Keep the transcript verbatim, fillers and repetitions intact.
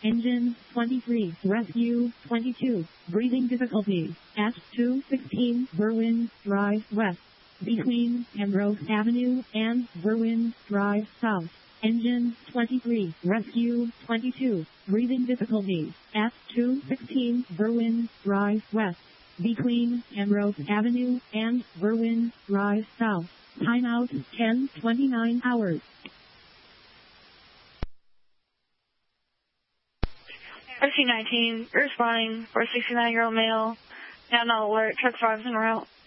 Engine twenty-three, Rescue twenty-two, breathing difficulties at two sixteen Berwyn Drive West, between Ambrose Avenue and Berwyn Drive South. Engine twenty-three, Rescue twenty-two, breathing difficulties at two sixteen Berwyn Drive West, between Ambrose Avenue and Berwyn Drive South. Timeout ten twenty-nine hours. R C nineteen, responding for a sixty-nine-year-old male. Now no alert, truck drives en route.